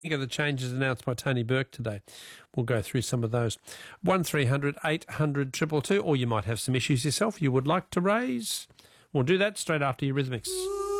Think of the changes announced by Tony Burke today. We'll go through some of those. 1300 800 222, or you might have some issues yourself you would like to raise. We'll do that straight after Eurythmics.